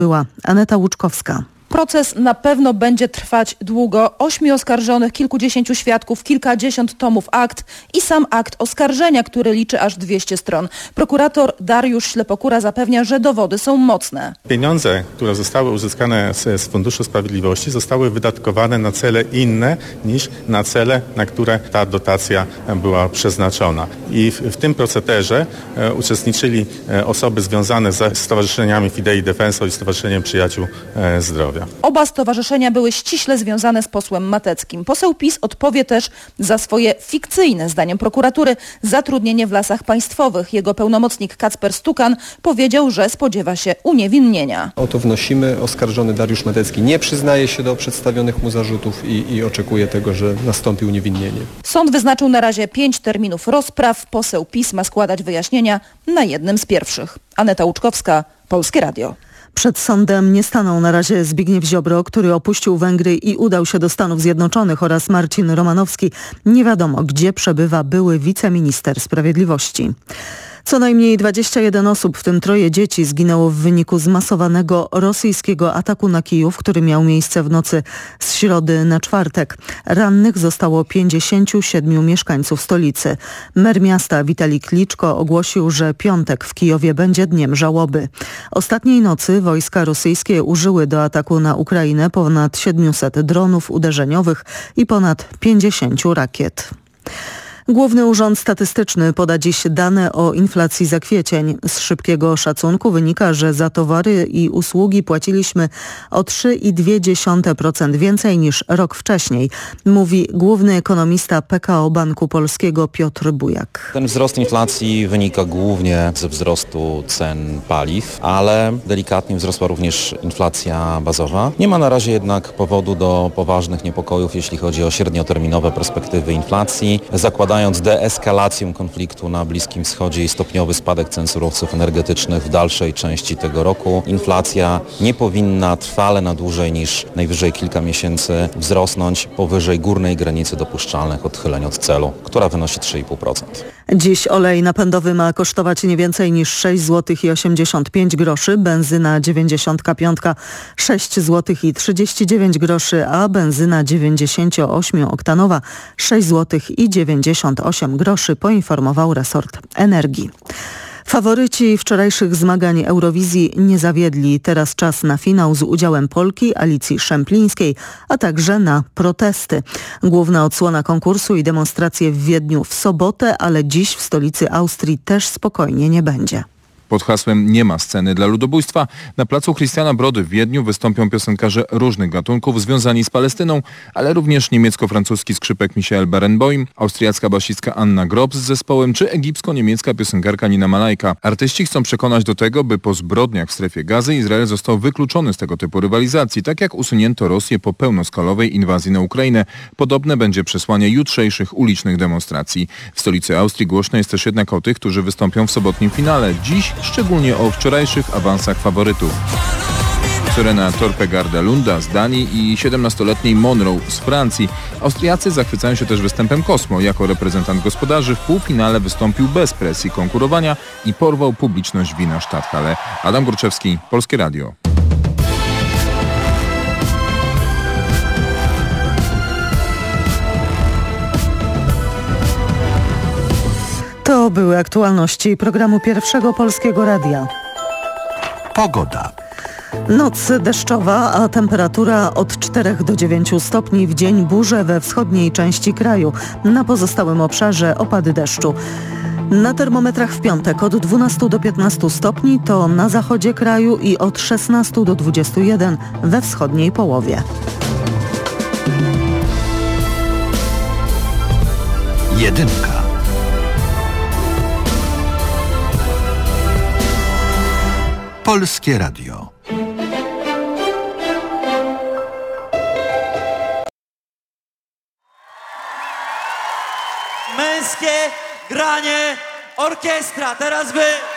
Była Aneta Łuczkowska. Proces na pewno będzie trwać długo. 8 oskarżonych, kilkudziesięciu świadków, kilkadziesiąt tomów akt i sam akt oskarżenia, który liczy aż 200 stron. Prokurator Dariusz Ślepokura zapewnia, że dowody są mocne. Pieniądze, które zostały uzyskane z Funduszu Sprawiedliwości, zostały wydatkowane na cele inne niż na cele, na które ta dotacja była przeznaczona. I w tym procederze uczestniczyli osoby związane ze stowarzyszeniami Fidei Defensor i Stowarzyszeniem Przyjaciół Zdrowia. Oba stowarzyszenia były ściśle związane z posłem Mateckim. Poseł PiS odpowie też za swoje fikcyjne, zdaniem prokuratury, zatrudnienie w Lasach Państwowych. Jego pełnomocnik Kacper Stukan powiedział, że spodziewa się uniewinnienia. O to wnosimy. Oskarżony Dariusz Matecki nie przyznaje się do przedstawionych mu zarzutów i oczekuje tego, że nastąpi uniewinnienie. Sąd wyznaczył na razie 5 terminów rozpraw. Poseł PiS ma składać wyjaśnienia na jednym z pierwszych. Aneta Łuczkowska, Polskie Radio. Przed sądem nie stanął na razie Zbigniew Ziobro, który opuścił Węgry i udał się do Stanów Zjednoczonych, oraz Marcin Romanowski. Nie wiadomo, gdzie przebywa były wiceminister sprawiedliwości. Co najmniej 21 osób, w tym 3 dzieci, zginęło w wyniku zmasowanego rosyjskiego ataku na Kijów, który miał miejsce w nocy z środy na czwartek. Rannych zostało 57 mieszkańców stolicy. Mer miasta Witalij Kliczko ogłosił, że piątek w Kijowie będzie dniem żałoby. Ostatniej nocy wojska rosyjskie użyły do ataku na Ukrainę ponad 700 dronów uderzeniowych i ponad 50 rakiet. Główny Urząd Statystyczny poda dziś dane o inflacji za kwiecień. Z szybkiego szacunku wynika, że za towary i usługi płaciliśmy o 3,2% więcej niż rok wcześniej, mówi główny ekonomista PKO Banku Polskiego Piotr Bujak. Ten wzrost inflacji wynika głównie ze wzrostu cen paliw, ale delikatnie wzrosła również inflacja bazowa. Nie ma na razie jednak powodu do poważnych niepokojów, jeśli chodzi o średnioterminowe perspektywy inflacji. Zakładając deeskalację konfliktu na Bliskim Wschodzie i stopniowy spadek cen surowców energetycznych w dalszej części tego roku, inflacja nie powinna trwale na dłużej niż najwyżej kilka miesięcy wzrosnąć powyżej górnej granicy dopuszczalnych odchyleń od celu, która wynosi 3,5%. Dziś olej napędowy ma kosztować nie więcej niż 6 zł i 85 groszy, benzyna 95 6 zł i 39 groszy, a benzyna 98-oktanowa 6 zł i 98 groszy, poinformował resort energii. Faworyci wczorajszych zmagań Eurowizji nie zawiedli. Teraz czas na finał z udziałem Polki Alicji Szemplińskiej, a także na protesty. Główna odsłona konkursu i demonstracje w Wiedniu w sobotę, ale dziś w stolicy Austrii też spokojnie nie będzie. Pod hasłem "Nie ma sceny dla ludobójstwa" na placu Christiana Brody w Wiedniu wystąpią piosenkarze różnych gatunków związani z Palestyną, ale również niemiecko-francuski skrzypek Michael Barenboim, austriacka basistka Anna Grobs z zespołem czy egipsko-niemiecka piosenkarka Nina Malajka. Artyści chcą przekonać do tego, by po zbrodniach w strefie Gazy Izrael został wykluczony z tego typu rywalizacji, tak jak usunięto Rosję po pełnoskalowej inwazji na Ukrainę. Podobne będzie przesłanie jutrzejszych ulicznych demonstracji. W stolicy Austrii głośno jest też jednak o tych, którzy wystąpią w sobotnim finale. Dziś szczególnie o wczorajszych awansach faworytów. Serena Torpegarda-Lunda z Danii i 17-letniej Monroe z Francji. Austriacy zachwycają się też występem Cosmo. Jako reprezentant gospodarzy w półfinale wystąpił bez presji konkurowania i porwał publiczność Wiener Stadthalle. Adam Górczewski, Polskie Radio. To były aktualności programu Pierwszego Polskiego Radia. Pogoda. Noc deszczowa, a temperatura od 4 do 9 stopni. W dzień burze we wschodniej części kraju. Na pozostałym obszarze opady deszczu. Na termometrach w piątek od 12 do 15 stopni to na zachodzie kraju i od 16 do 21 we wschodniej połowie. Jedynka. Polskie Radio. Męskie granie orkiestra. Teraz wy.